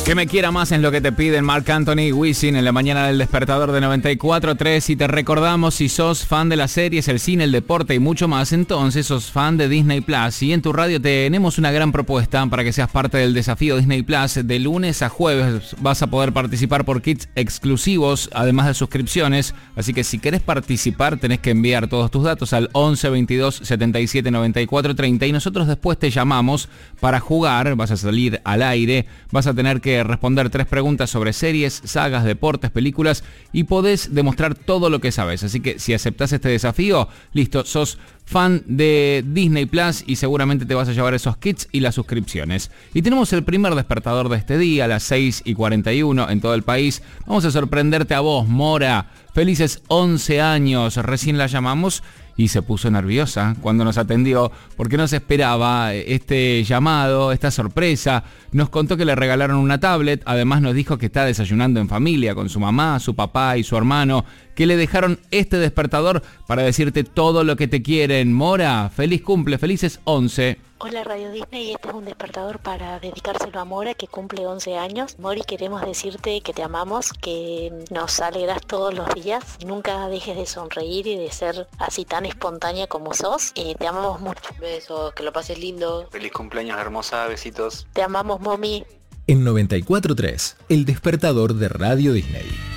Que me quiera más es lo que te piden Marc Anthony, Wisin en la mañana del despertador de 94.3. Y te recordamos, si sos fan de las series, el cine, el deporte y mucho más, entonces sos fan de Disney Plus. Y en tu radio tenemos una gran propuesta para que seas parte del desafío Disney Plus. De lunes a jueves vas a poder participar por kits exclusivos, además de suscripciones. Así que si querés participar, tenés que enviar todos tus datos al 11 22 77 94 30 y nosotros después te llamamos para jugar. Vas a salir al aire, vas a tener que responder 3 preguntas sobre series, sagas, deportes, películas y podés demostrar todo lo que sabes. Así que si aceptás este desafío, listo, sos fan de Disney Plus y seguramente te vas a llevar esos kits y las suscripciones. Y tenemos el primer despertador de este día a las 6:41 en todo el país. Vamos a sorprenderte a vos, Mora. Felices 11 años. Recién la llamamos y se puso nerviosa cuando nos atendió porque no se esperaba este llamado, esta sorpresa. Nos contó que le regalaron una tablet, además nos dijo que está desayunando en familia con su mamá, su papá y su hermano, que le dejaron este despertador para decirte todo lo que te quieren. Mora, feliz cumple, felices 11. Hola Radio Disney, este es un despertador para dedicárselo a Mora que cumple 11 años. Mori, queremos decirte que te amamos, que nos alegras todos los días. Nunca dejes de sonreír y de ser así tan espontánea como sos. Te amamos mucho. Besos, que lo pases lindo. Feliz cumpleaños, hermosa, besitos. Te amamos, Momi. En 94.3, el despertador de Radio Disney.